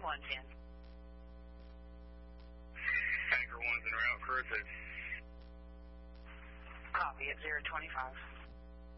110. Anchor 1's en route, crew 6. Copy at 025.